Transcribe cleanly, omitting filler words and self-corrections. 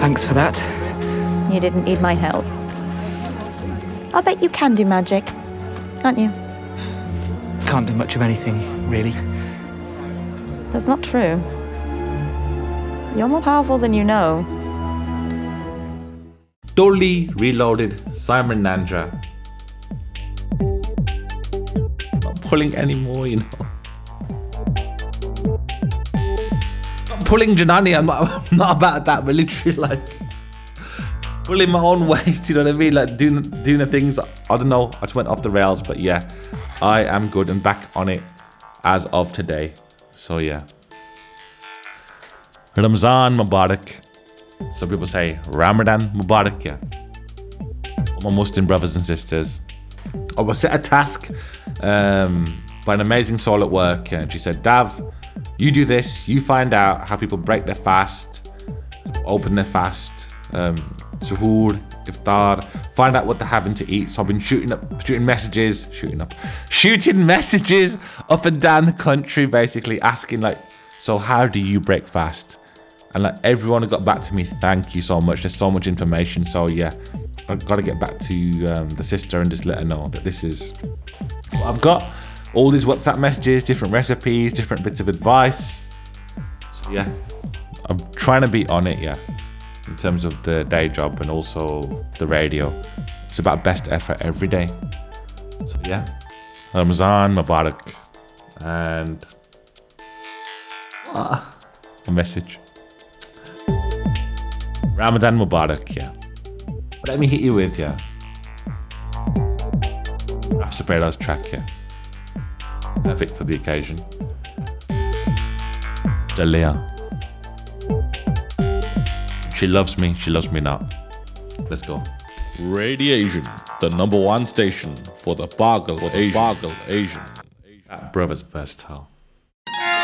Thanks for that. You didn't need my help. I'll bet you can do magic, can't you? Can't do much of anything, really. That's not true. You're more powerful than you know. Totally reloaded Simon Nandra. Not pulling anymore, you know. Not pulling Janani, I'm not about that, but literally like pulling my own weight, you know what I mean? Like doing the things, I don't know, I just went off the rails, but yeah, I am good and back on it as of today. So yeah. Ramzan Mubarak. Some people say Ramadan Mubarak, yeah. All my Muslim brothers and sisters. I was set a task by an amazing soul at work, and she said, Dav, you do this, you find out how people break their fast, open their fast, suhoor, iftar, find out what they're having to eat. So I've been shooting messages up and down the country, basically asking like, so how do you break fast? And like everyone who got back to me, thank you so much. There's so much information. So yeah, I've got to get back to the sister and just let her know that this is what I've got. All these WhatsApp messages, different recipes, different bits of advice. So yeah, I'm trying to be on it, yeah, in terms of the day job and also the radio. It's about best effort every day. So yeah, Ramzan Mubarak and a message. Ramadan Mubarak, yeah. Let me hit you with, yeah. Raf Sobrado's track, yeah. Perfect for the occasion. Dalia. She loves me not. Let's go. Radiation, the number one station for the Bagel Asian. That brother's versatile.